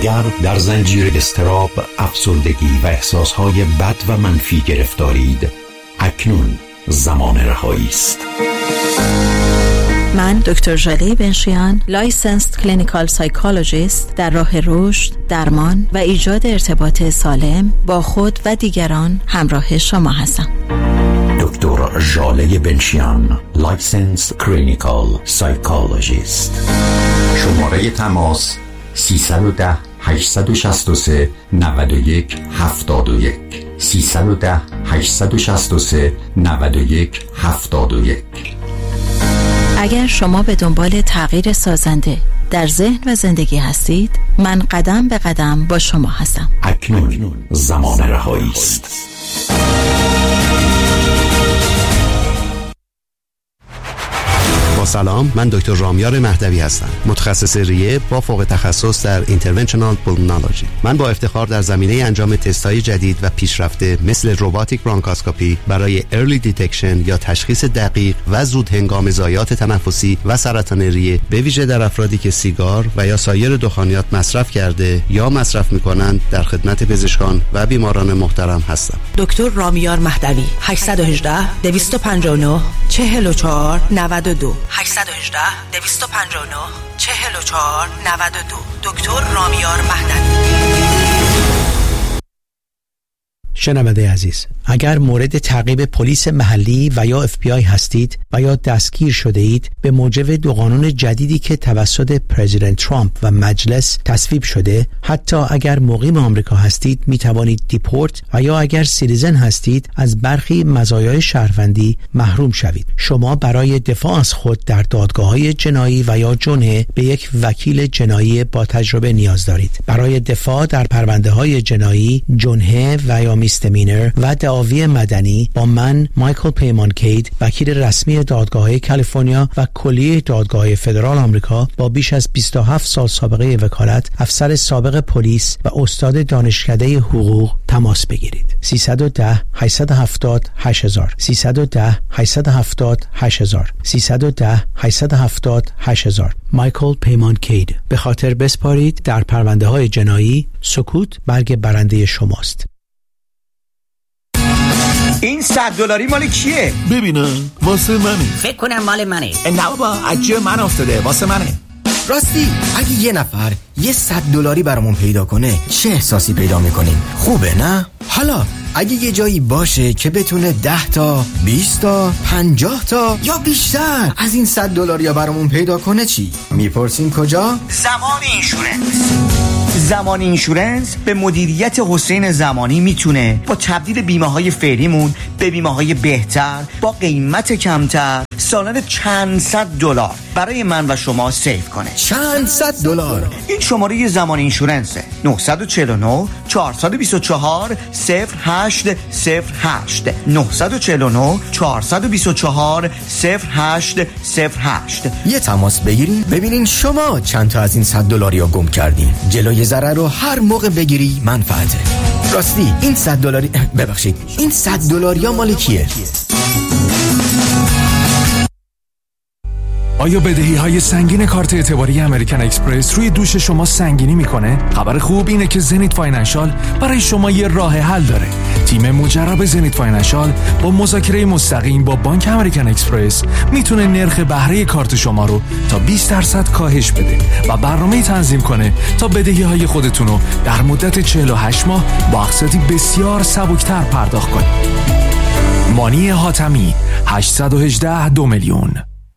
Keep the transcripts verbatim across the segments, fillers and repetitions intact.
اگر در زنجیر اضطراب، افسردگی و احساسهای بد و منفی گرفتارید، اکنون زمان رهایی است. من دکتر ژاله بنشیان، لایسنسد کلینیکال سایکولوژیست، در راه رشد، درمان و ایجاد ارتباط سالم با خود و دیگران همراه شما هستم. دکتر ژاله بنشیان، لایسنسد کلینیکال سایکولوژیست. شماره تماس سیصد و ده هشتصد و شصت و سه نود و یک هفتاد و یک سیصد و ده هشتصد و شصت و سه نود و یک هفتاد و یک. اگر شما به دنبال تغییر سازنده در ذهن و زندگی هستید، من قدم به قدم با شما هستم. اکنون زمان رهایی است. سلام، من دکتر رامیار مهدوی هستم، متخصص ریه با فوق تخصص در اینترونشنال پولمونولوژی. من با افتخار در زمینه انجام تست‌های جدید و پیشرفته مثل روباتیک برانکاسکوپی برای ارلی دیتکشن یا تشخیص دقیق و زود هنگام ضایعات تنفسی و سرطان ریه، به ویژه در افرادی که سیگار و یا سایر دخانیات مصرف کرده یا مصرف می‌کنند، در خدمت پزشکان و بیماران محترم هستم. دکتر رامیار مهدوی، هشت یک هشت دویست و پنجاه و نه چهل و چهار نود و دو هشت یک هشت دویست و پنجاه و نه چهل و چهار نود و دو. دکتر رامیار مهدوی. شنونده عزیز، اگر مورد تعقیب پلیس محلی و یا اف بی آی هستید و یا دستگیر شده اید، به موجب دو قانون جدیدی که توسط پرزیدنت ترامپ و مجلس تصویب شده، حتی اگر مقیم آمریکا هستید می توانید دیپورت و یا اگر سیتیزن هستید از برخی مزایای شهروندی محروم شوید. شما برای دفاع از خود در دادگاه‌های جنایی و یا جنحه به یک وکیل جنایی با تجربه نیاز دارید. برای دفاع در پرونده‌های جنایی، جنحه و یا میستمینر و دعاوی مدنی با من مایکل پیمان کید، وکیل رسمی دادگاه کالیفرنیا و کلیه دادگاه فدرال آمریکا با بیش از بیست و هفت سال سابقه وکالت، افسر سابق پلیس و استاد دانشکده حقوق تماس بگیرید. سیصد و ده هشتصد و هفتاد هشت هزار سیصد و ده هشتصد و هفتاد هشت هزار سیصد و ده هشتصد و هفتاد هشت هزار. مایکل پیمان کید. به خاطر بسپارید در پرونده های جنایی، سکوت برگ برنده شماست. این صد دلاری مال کیه؟ ببینم، واسه منه. فکر کنم مال منه. نه بابا، از جیب من افتاده، واسه منه. راستی اگه یه نفر یه صد دلاری برامون پیدا کنه، چه احساسی پیدا میکنیم؟ خوبه نه؟ حالا اگه یه جایی باشه که بتونه ده تا، بیست تا، پنجاه تا یا بیشتر از این صد دلاری برامون پیدا کنه، چی؟ میپرسیم کجا؟ زمان اینشورنس. زمان اینشورنس به مدیریت حسین زمانی میتونه با تبدیل بیمه های فعلیمون به بیمه های بهتر با قیمت کمتر سالانه چند صد دلار برای من و شما سیو کنه. چند صد دلار. این شماره زمان اینشورنسه. نه چهار نه چهار دو چهار صفر هشت صفر هشت نه چهار نه چهار دو چهار صفر هشت صفر هشت. یه تماس بگیرین ببینین شما چند تا از این صد دلاری ها گم کردین. جلوی ضرر رو هر موقع بگیری منفعته. راستی این صد دلاری ببخشید این صد دلاری ها مال کیه؟ آیا بدهی های سنگین کارت اعتباری امریکن اکسپرس روی دوش شما سنگینی میکنه؟ خبر خوب اینه که زنیت فاینانشال برای شما یه راه حل داره. تیم مجرب زنیت فاینانشال با مذاکره مستقیم با بانک امریکن اکسپرس میتونه نرخ بهره کارت شما رو تا بیست درصد کاهش بده و برنامه تنظیم کنه تا بدهی های خودتون رو در مدت چهل و هشت ماه با اقساطی بسیار سبکتر پرداخت کنید. مانی حاتمی هشت یک هشت دو میلیون.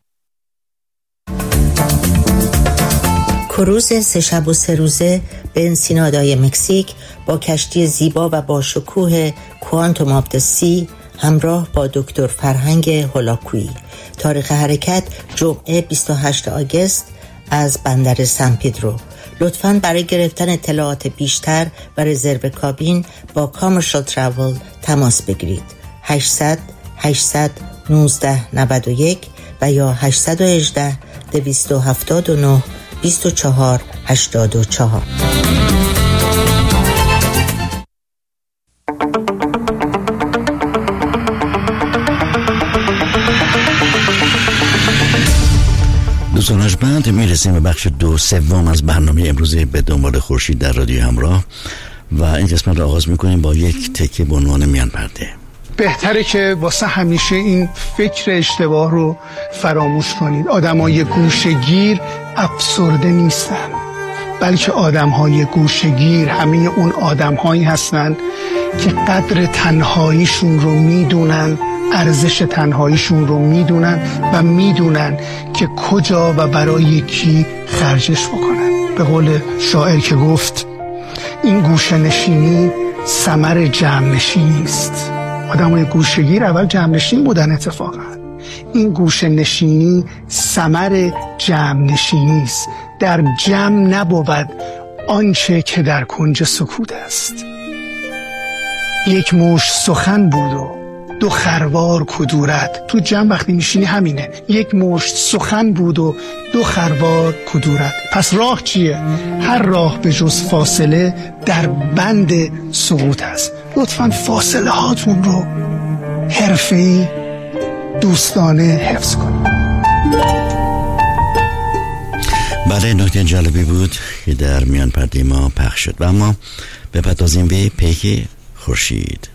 کروز سه شب و سه روزه به انسینادای مکزیک با کشتی زیبا و با شکوه کوانتوم آف د سی همراه با دکتر فرهنگ هولاکویی. تاریخ حرکت جمعه بیست و هشتم آگوست از بندر سن پدرو. لطفاً برای گرفتن اطلاعات بیشتر و رزرو کابین با کامرشال تراول تماس بگیرید. هشتصد هشتصد نوزده نود و یک و یا هشتصد و هجده دویست و هفتاد و نه بیست و چهار هشتاد و چهار. دوستان ارجمند، شنوندگان، میرسیم به بخش دو سوم از برنامه امروز به دنبال خورشید در رادیو همراه و این قسمت رو آغاز میکنیم با یک تکه به عنوان میان پرده. بهتره که واسه همیشه این فکر اشتباه رو فراموش کنید. آدمای گوشه‌گیر افسرده نیستن، بلکه آدمهای گوشه‌گیر همه اون آدمهایی هستن که قدر تنهاییشون رو میدونن، ارزش تنهاییشون رو میدونن و میدونن که کجا و برای کی خرجش بکنن. به قول شاعر که گفت این گوشه نشینی ثمر جمع نشینی است. آدمای گوشه‌گیر اول جمع نشین بودن، اتفاقا این گوشه نشینی ثمر جمع نشینی است. در جمع نبود آنچه که در کنج سکوت است. یک مشت سخن بود و دو خروار کدورت. تو جمع وقتی میشینی همینه، یک مشت سخن بود و دو خروار کدورت. پس راه چیه؟ هر راه به جز فاصله در بند سقوط است. لطفاً فاصله هاتون رو حرفه‌ای دوستانه حفظ کنید. بله، نکته جالبی بود که در میان پرده ما پخش شد و اما بپردازیم به پیک خورشید.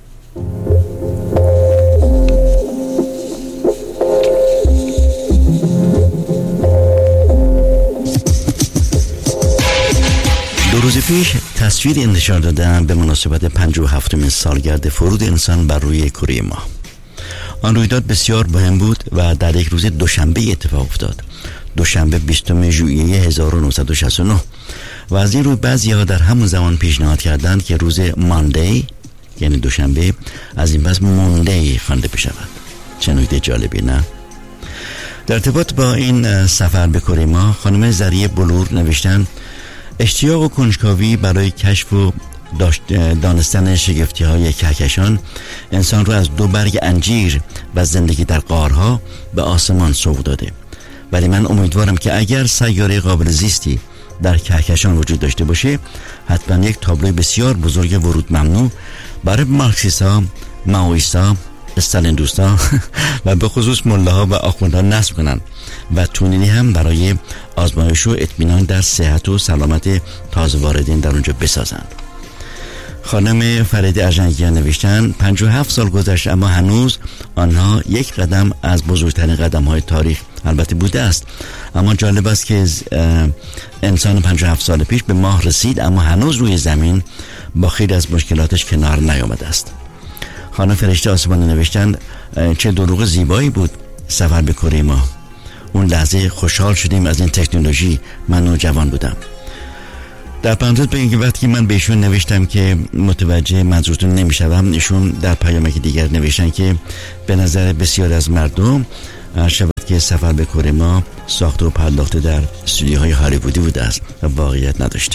دو روز پیش تصویر انتشار دادم به مناسبت پنجاه و هفتمین سالگرد فرود انسان بر روی کره ماه. آن رویداد بسیار مهم بود و در یک روز دوشنبه اتفاق افتاد، دوشنبه بیستم ژوئیه هزار و نهصد و شصت و نه، و از این روی بعضی‌ها در همون زمان پیشنهاد کردند که روز ماندی یعنی دوشنبه از این پس موندی خوانده بشود. چه نکته جالبی، نه؟ در ارتباط با این سفر به کره ماه خانم زریه بلور نوشتن اشتیاق و کنجکاوی برای کشف و دانستن شگفتی های کهکشان انسان رو از دو برگ انجیر و زندگی در غارها به آسمان سوق داده. ولی من امیدوارم که اگر سیاره قابل زیستی در کهکشان وجود داشته باشه، حتما یک تابلوی بسیار بزرگ ورود ممنوع برای مارکسیستا، مائویستا، استالین دوستا و به خصوص ملاها و آخوندها نصب کنن و تونلی هم برای آزمایش و اطمینان در صحت و سلامت تازه واردین در اونجا بسازن. خانم فرید ارجنگیان نوشتن پنجاه و هفت سال گذشت اما هنوز آنها یک قدم از بزرگترین قدم های تاریخ البته بوده است، اما جالب است که انسان پنجاه و هفت سال پیش به ماه رسید اما هنوز روی زمین با خیلی از مشکلاتش کنار نیامده است. خانم فرشته آسمانی نوشتن چه دروغ زیبایی بود سفر به کره ماه. اون لحظه خوشحال شدیم از این تکنولوژی. من نوجوان بودم. در پرانتز بگیم که وقتی من بهشون نوشتم که متوجه منظورتون نمیشم، ایشون در پیامک دیگر نوشتن که به نظر بسیار از مردم شود که سفر به کره ماه ساخته و پرداخته در استودیوهای هالیوودی بوده است و واقعیت نداشته.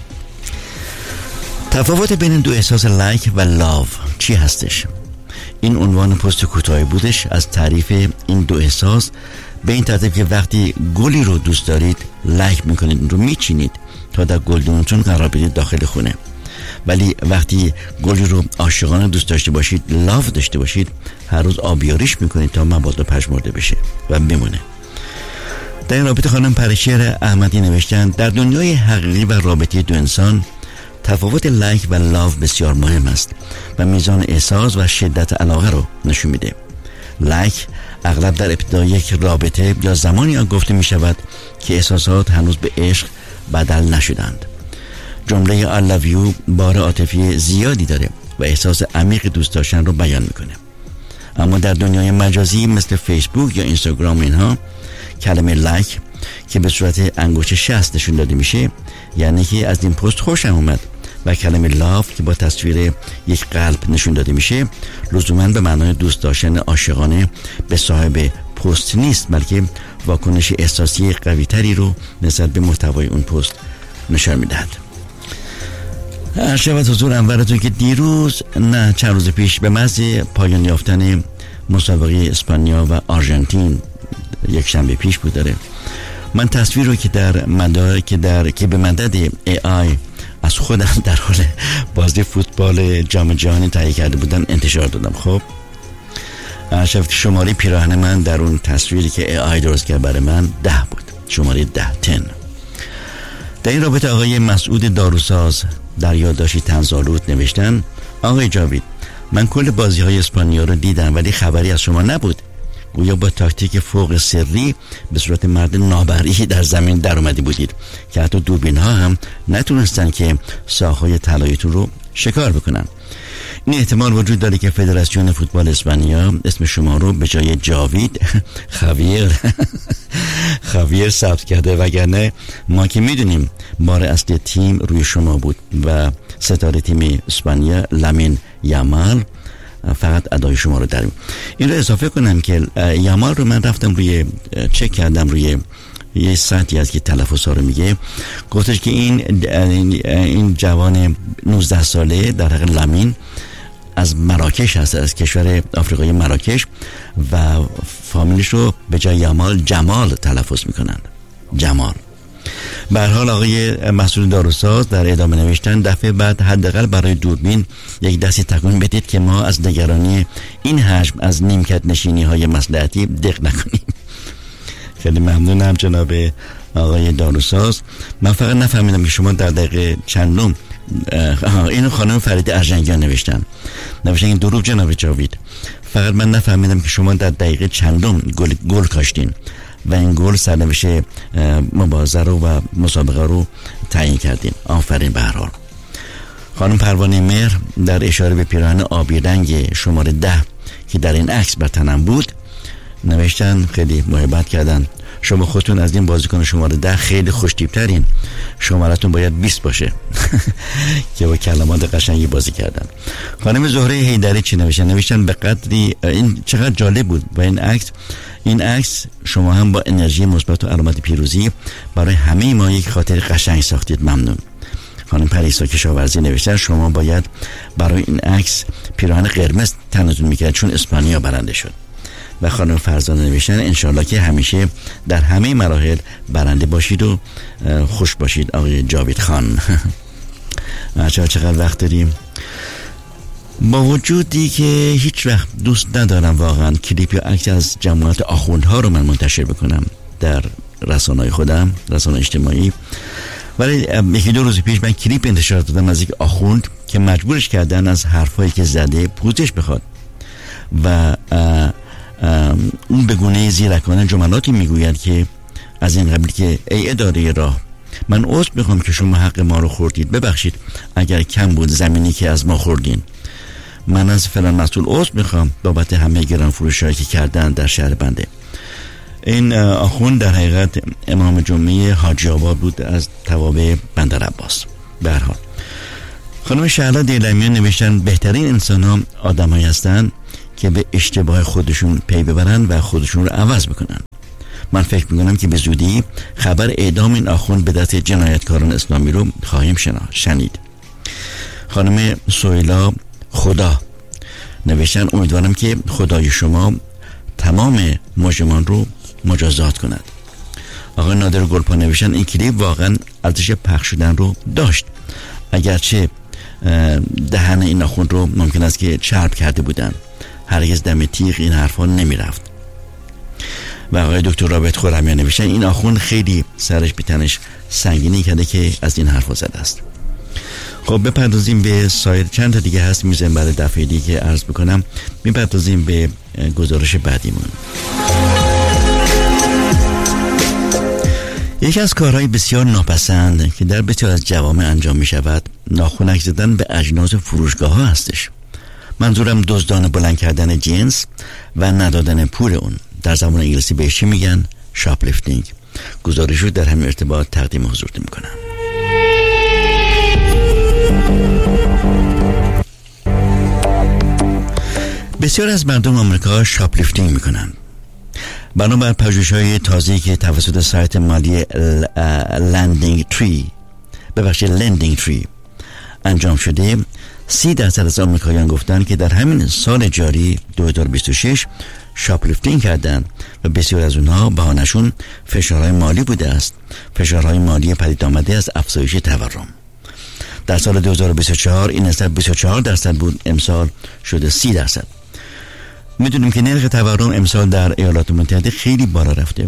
تفاوت بین این دو احساس لایک و لاو چی هستش؟ این عنوان پست کوتاهی بودش از تعریف این دو احساس، به این ترتیب که وقتی گلی رو دوست دارید لایک میکنید، رو میچینید تا در گلدونتون قرار بدید داخل خونه، ولی وقتی گلی رو عاشقانه دوست داشته باشید، لاو داشته باشید، هر روز آبیاریش میکنید تا مبادا پژمرده بشه و بمونه. در این رابطه خانم پرشیر احمدی نوشتن در دنیای حقیقی و رابطه دو انسان تفاوت لایک و لاو بسیار مهم است و میزان احساس و شدت علاقه رو نشون میده. لایک اغلب در ابتدای یک رابطه یا زمانی آن گفته می شود که احساسات هنوز به عشق بدل نشدند. جمله I love you بار عاطفی زیادی داره و احساس عمیق دوست داشتن رو بیان میکنه. اما در دنیای مجازی مثل فیسبوک یا اینستاگرام اینها، کلمه لایک که به صورت انگشت شست نشون داده میشه یعنی که از این پست خوشم اومد، و کلمه لاف که با تصویر یک قلب نشون داده میشه لزوماً به معنای دوست داشتن عاشقانه به صاحب پست نیست، بلکه واکنش احساسی قوی تری رو نسبت به محتوای اون پست نشان میدهد. شود حضور انورتون که دیروز نه چند روز پیش به محض پایان یافتن مسابقه اسپانیا و آرژانتین یک شنبه پیش بود داره، من تصویر رو که در مدار که در که به مدد ای آی از خودم در حال بازی فوتبال جام جهانی تهیه کرده بودم انتشار دادم. خب شفت شماره پیراهن من در اون تصویری که ای آی درست کرد برای من ده بود. شماره ده تن. در این رابطه آقای مسعود داروساز در یادداشتی طنزآلود نوشتن: آقای جاوید، من کل بازی های اسپانیا رو دیدم ولی خبری از شما نبود. گویا با تاکتیک فوق سری به صورت مرد نابرئی در زمین در اومده بودید که حتی دوربین ها هم نتونستن که ساقهای طلاییتون رو شکار بکنن. این احتمال وجود داره که فدراسیون فوتبال اسپانیا اسم شما رو به جای جاوید خاویر خاویر ثبت کرده، وگرنه ما که میدونیم بار اصلی تیم روی شما بود و ستاره تیم اسپانیا لامین یامال فقط ادای شما رو داریم. این رو اضافه کنم که یامال رو من رفتم روی چک کردم روی یه سایتی هست که تلفظ ها رو میگه، گفتش که این این جوان نوزده ساله در حقیقت لامین از مراکش هست، از کشور آفریقای مراکش، و فامیلش رو به جای یامال جمال تلفظ میکنن، جمال. به هر حال آقای مسعود داروساز در ادامه نوشتن: دفعه بعد حداقل برای دوربین یک دستی تکون بدید که ما از نگرانی این حجم از نیمکت نشینی های مصلحتی دق نکنیم. خیلی ممنونم جناب آقای داروساز. من فقط نفهمیدم که شما در دقیقه چندم اینو خانم فرید ارجنگیان نوشتن نوشتن این دروغ جناب جاوید، فقط من نفهمیدم که شما در دقیقه چندم گل گل کاشتین و این گل سرنوشت مبارزه رو و مسابقه رو تعیین کردین. آفرین. به هر حال خانم پروانه مهر در اشاره به پیراهن آبی رنگ شماره ده که در این عکس بر تنم بود نوشتن، خیلی محبت کردن: شما خودتون از این بازیکن شماره ده خیلی خوش‌تیپ‌ترین، شمارتون باید بیست باشه. که با کلمات قشنگی بازی کردن. خانم زهره حیدری چی نوشتن؟ نوشتن به قدری این چقدر جالب بود با این عکس. این عکس شما هم با انرژی مثبت و علامت پیروزی برای همه ما یک خاطر قشنگ ساختید. ممنون. خانم پریسا کشاورزی نوشتن: شما باید برای این عکس پیراهن قرمز تنتون میکرد چون اسپانیا برنده شد. و خانم فرزانه نوشتن: انشالله که همیشه در همه مراحل برنده باشید و خوش باشید آقای جاوید خان. بچه‌ها چقدر وقت داریم؟ با وجودی که هیچ وقت دوست ندارم واقعا کلیپ یا عکس از جماعت آخوندها رو من منتشر بکنم در رسانه‌های خودم، رسانه اجتماعی، ولی یکی دو روز پیش من کلیپ انتشار دادم از یک آخوند که مجبورش کردن از حرفایی که زده پوزش بخواد و اون به گونه زیرکانه جملاتی میگوید که از این قبیل که ای اداره راه، من عذر میخوام که شما حق ما رو خوردید، ببخشید اگر کم بود زمینی که از ما خوردین. من از فلان مسئول عذر میخوام بابت همه گران فروشایی که کردن در شهر بنده. این آخوند در حقیقت امام جمعه حاجی آباد بود از توابع بندر عباس. به هر حال خانم شهلا دیلمیان نوشتن: بهترین انسان ها آدم هایی هستن که به اشتباه خودشون پی ببرن و خودشون رو عوض بکنن. من فکر میکنم که به زودی خبر اعدام این آخوند به دست جنایتکاران اسلامی رو خواهیم شنید. خانم سویلا خدا نوشتن: امیدوارم که خدای شما تمام مجرمان رو مجازات کند. آقای نادر گلپا نوشتن: این کلیپ واقعا ارزش پخش شدن رو داشت، اگرچه دهن این آخوند رو ممکن است که چرب کرده بودن، هرگز دم تیغ این حرفا نمی رفت. و آقای دکتر رابرت خرمیان نوشتن: این آخوند خیلی سرش بیتنش سنگینی کرده که از این حرفا زده است. خب بپردازیم به سایر چند تا دیگه هست میزن برای دفعه دیگه عرض بکنم. میپردازیم به گزارش بعدیمون. یکی از کارهای بسیار ناپسند که در بسیار از جوامع انجام می شود ناخنک زدن به اجناس فروشگاه ها هستش. منظورم دزدانه بلند کردن جنس و ندادن پول اون. در زبان انگلیسی بهش میگن شاپلیفتینگ. گزارش رو در همین ارتباط تقدیم حضورتون میکنم. بسیار از مردم آمریکا شاپلیفتینگ میکنن. بنابر پژوهش‌های تازه‌ای که توسط سایت مالی لندینگ تری ببخشید لندینگ تری انجام شده، سی درصد از آمریکاییان گفتند که در همین سال جاری دو هزار و بیست و شش شاپلیفتینگ کردند و بسیار از اونها بهانه‌شون فشارهای مالی بوده است، فشارهای مالی پدید آمده از افزایش تورم. در سال دو هزار و بیست و چهار این نسبت بیست و چهار درصد بود، امسال شده سی درصد. میدونیم که نرخ تورم امسال در ایالات متحده خیلی بالا رفته و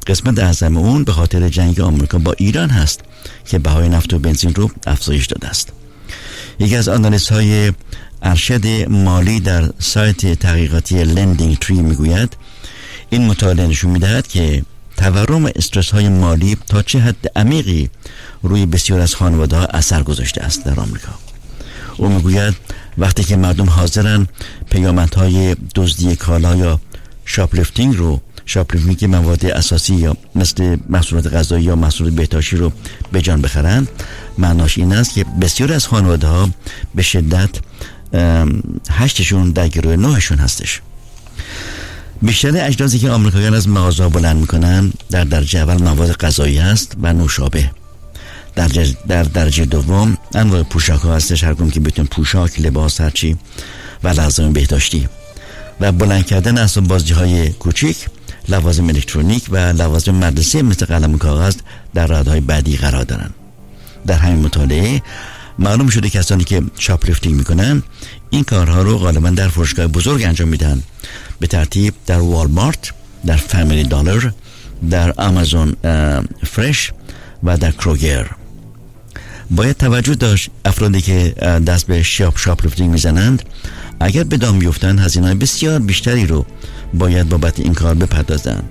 قسمت اعظم اون به خاطر جنگ آمریکا با ایران هست که بهای نفت و بنزین رو افزایش داده است. یکی از آنالیست های ارشد مالی در سایت تحقیقاتی لندینگ تری میگوید این مطالعه نشون میدهد که تورم و استرس های مالی تا چه حد عمیقی روی بسیار از خانواده ها اثر گذاشته است در آمریکا. او میگوید وقتی که مردم حاضرن پیامدهای دزدی کالا یا شاپلیفتینگ رو شاپلیفتینگ مواد اساسی یا مثل محصولات غذایی یا محصولات بهداشتی رو به جان بخرند، معناش این است که بسیار از خانواده ها به شدت هشتشون در گروه نهشون هستش. بیشتر اجناسی که آمریکاییان از مغازه بلند میکنن در درجه اول مواد غذایی هست و نوشابه. در درجه, در درجه دوم انواع پوشاک ها هستش، هر کدوم که بتون پوشاک، لباس، هرچی و لوازم بهداشتی و بلند کردن اسباب بازی های کوچیک، لوازم الکترونیک و لوازم مدرسه مثل قلم و کاغذ در رده بعدی قرار دارن. در همین مطالعه معلوم شده کسانی که شاپلیفتینگ میکنن این کارها رو غالبا در فروشگاه بزرگ انجام میدن، به ترتیب در والمارت، در فامیلی دالر، در آمازون فرش و در کروگر. باید توجه داشت افرادی که دست به شاپ شاپلیفتینگ میزنند اگر به دام بیفتن هزینه‌های بسیار بیشتری رو باید بابت این کار بپردازن.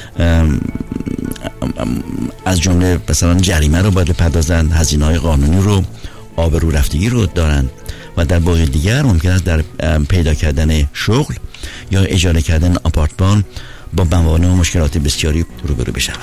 از جمله مثلا جریمه رو باید بپردازن، هزینه‌های قانونی رو، آبرو رفتگی رو دارن و در باقی دیگر ممکن است در پیدا کردن شغل یا اجاره کردن آپارتمان با موانع و مشکلات بسیاری روبرو بشوند.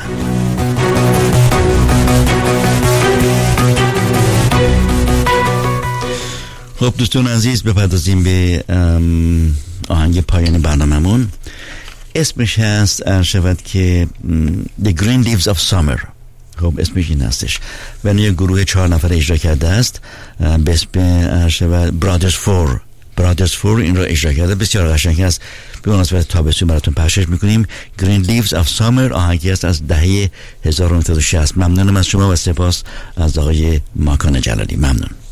خب دوستان عزیز، بپردازیم به آهنگ پایان برنامه‌مون. اسمش هست شود که The Green Leaves of Summer. خب اسمش این هستش و یه گروه چهار نفر اجرا کرده است به اسم شود برادرز فور. برادرز فور این رو اجرا کرده، بسیار قشنگ است. به مناسبت تابستون براتون پخشش میکنیم. Green Leaves of Summer آهنگی است از دهه هزار و نهصد و شصت. ممنونم از شما و سپاس از آقای ماکان جلالی. ممنون.